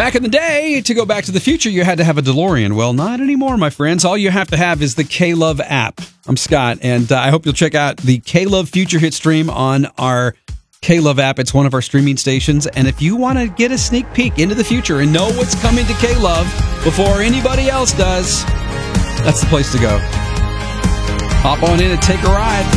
Back in the day, to go back to the future, you had to have a DeLorean. Well, not anymore, my friends. All you have to have is the K-Love app. I'm Scott, and I hope you'll check out the K-Love Future Hit stream on our K-Love app. It's one of our streaming stations, and if you want to get a sneak peek into the future and know what's coming to K-Love before anybody else does, that's the place to go. Hop on in and take a ride.